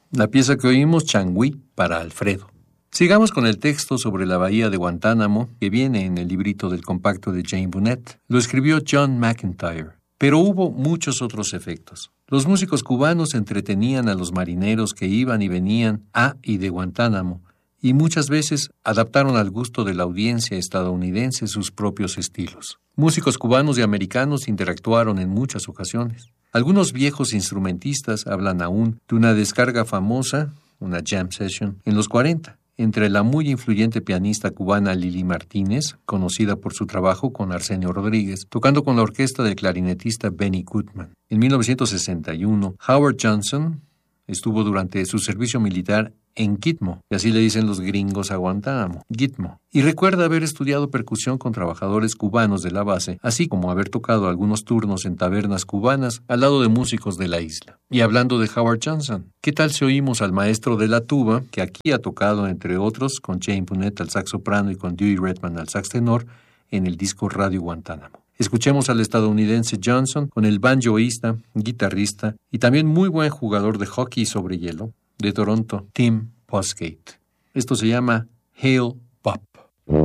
La pieza que oímos, Changui, para Alfredo. Sigamos con el texto sobre la bahía de Guantánamo, que viene en el librito del compacto de Jane Bunnett. Lo escribió John McIntyre. Pero hubo muchos otros efectos. Los músicos cubanos entretenían a los marineros que iban y venían a y de Guantánamo, y muchas veces adaptaron al gusto de la audiencia estadounidense sus propios estilos. Músicos cubanos y americanos interactuaron en muchas ocasiones. Algunos viejos instrumentistas hablan aún de una descarga famosa, una jam session, en los 40, entre la muy influyente pianista cubana Lili Martínez, conocida por su trabajo con Arsenio Rodríguez, tocando con la orquesta del clarinetista Benny Goodman. En 1961, Howard Johnson estuvo durante su servicio militar en Gitmo, y así le dicen los gringos a Guantánamo, Gitmo, y recuerda haber estudiado percusión con trabajadores cubanos de la base, así como haber tocado algunos turnos en tabernas cubanas al lado de músicos de la isla. Y hablando de Howard Johnson, ¿qué tal si oímos al maestro de la tuba, que aquí ha tocado, entre otros, con Jane Bunnett al sax soprano y con Dewey Redman al sax tenor, en el disco Radio Guantánamo? Escuchemos al estadounidense Johnson con el banjoísta, guitarrista y también muy buen jugador de hockey sobre hielo de Toronto, Tim Postgate. Esto se llama Hail Bob.